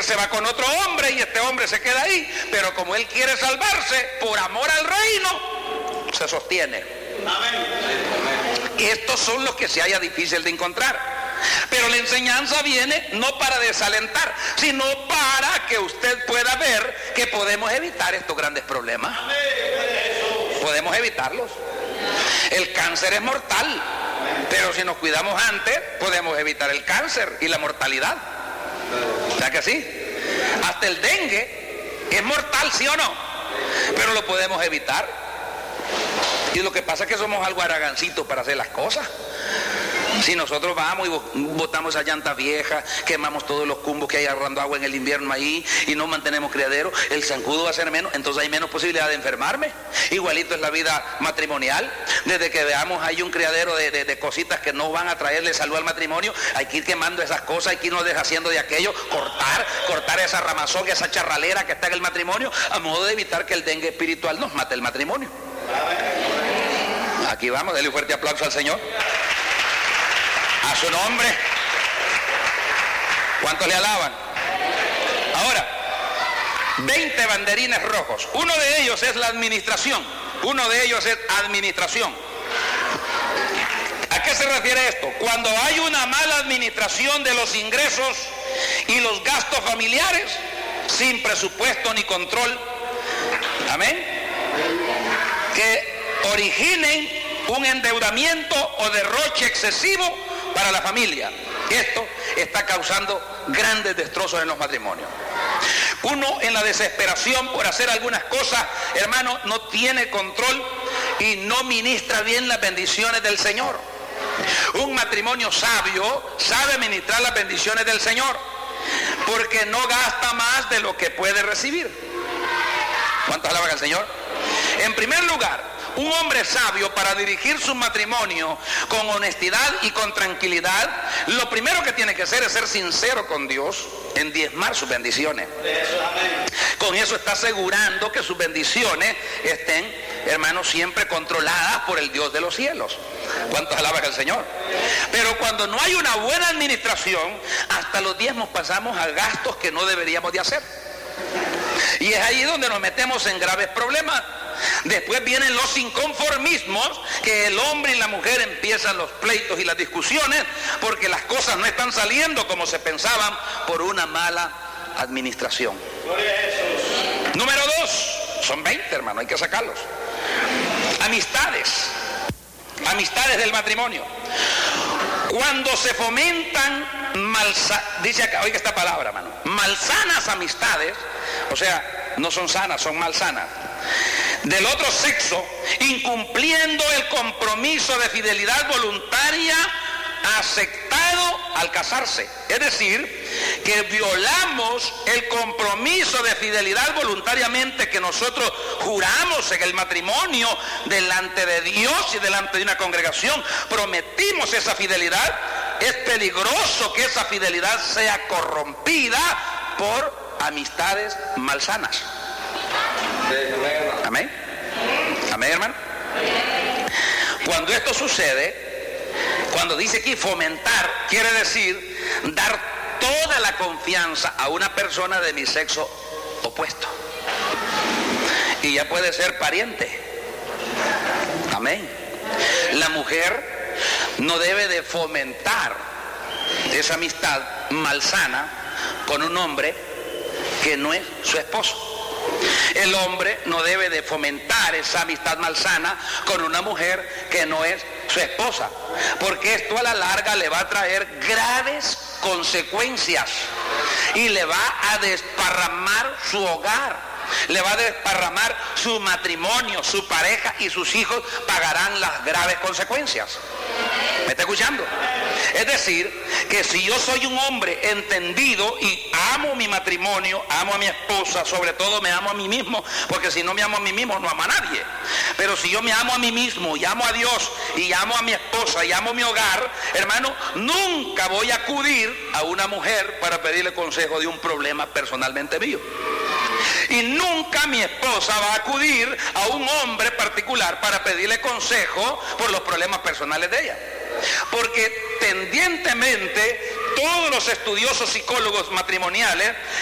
se va con otro hombre y este hombre se queda ahí, pero como él quiere salvarse, por amor al reino, se sostiene. Estos son los que se halla difícil de encontrar. Pero la enseñanza viene no para desalentar, sino para que usted pueda ver que podemos evitar estos grandes problemas. Podemos evitarlos. El cáncer es mortal, pero si nos cuidamos antes, podemos evitar el cáncer y la mortalidad. ¿Verdad que sí? Hasta el dengue es mortal, ¿sí o no? Pero lo podemos evitar. Y lo que pasa es que somos algo haragancitos para hacer las cosas. Si nosotros vamos y botamos esas llantas viejas, quemamos todos los cumbos que hay agarrando agua en el invierno ahí y no mantenemos criadero, el zancudo va a ser menos, entonces hay menos posibilidad de enfermarme. Igualito es la vida matrimonial. Desde que veamos hay un criadero de cositas que no van a traerle salud al matrimonio, hay que ir quemando esas cosas, hay que irnos deshaciendo de aquello, cortar esa ramazón, esa charralera que está en el matrimonio, a modo de evitar que el dengue espiritual nos mate el matrimonio. Aquí vamos, denle un fuerte aplauso al Señor. A su nombre. ¿Cuántos le alaban? Ahora, 20 banderines rojos. Uno de ellos es la administración. ¿A qué se refiere esto? Cuando hay una mala administración de los ingresos y los gastos familiares, sin presupuesto ni control, amén, que originen un endeudamiento o derroche excesivo para la familia. Esto está causando grandes destrozos en los matrimonios. Uno, en la desesperación por hacer algunas cosas, hermano, no tiene control y no ministra bien las bendiciones del Señor. Un matrimonio sabio sabe ministrar las bendiciones del Señor, porque no gasta más de lo que puede recibir. ¿Cuántos alaban al Señor? En primer lugar, un hombre sabio, para dirigir su matrimonio con honestidad y con tranquilidad, lo primero que tiene que hacer es ser sincero con Dios en diezmar sus bendiciones. Con eso está asegurando que sus bendiciones estén, hermanos, siempre controladas por el Dios de los cielos. ¿Cuántos alaban al Señor? Pero cuando no hay una buena administración, hasta los diezmos pasamos a gastos que no deberíamos de hacer. Y es ahí donde nos metemos en graves problemas. Después vienen los inconformismos, que el hombre y la mujer empiezan los pleitos y las discusiones porque las cosas no están saliendo como se pensaban por una mala administración. Número 2, son 20, hermano, hay que sacarlos. Amistades del matrimonio. Cuando se fomentan dice acá, oiga esta palabra, hermano, malsanas amistades, o sea, no son sanas, son malsanas, del otro sexo, incumpliendo el compromiso de fidelidad voluntaria aceptado al casarse. Es decir, que violamos el compromiso de fidelidad voluntariamente que nosotros juramos en el matrimonio delante de Dios y delante de una congregación. Prometimos esa fidelidad. Es peligroso que esa fidelidad sea corrompida por amistades malsanas. Amén. Amén, hermano. Cuando esto sucede, cuando dice aquí fomentar, quiere decir dar toda la confianza a una persona de mi sexo opuesto. Y ya puede ser pariente. Amén. La mujer no debe de fomentar esa amistad malsana con un hombre que no es su esposo. El hombre no debe de fomentar esa amistad malsana con una mujer que no es su esposa, porque esto a la larga le va a traer graves consecuencias y le va a desparramar su hogar, le va a desparramar su matrimonio, su pareja, y sus hijos pagarán las graves consecuencias. ¿Me está escuchando? Es decir, que si yo soy un hombre entendido y amo mi matrimonio, amo a mi esposa, sobre todo me amo a mí mismo, porque si no me amo a mí mismo no amo a nadie. Pero si yo me amo a mí mismo y amo a Dios y amo a mi esposa y amo mi hogar, hermano, nunca voy a acudir a una mujer para pedirle consejo de un problema personalmente mío. Y nunca mi esposa va a acudir a un hombre particular para pedirle consejo por los problemas personales de ella. Porque tendientemente todos los estudiosos psicólogos matrimoniales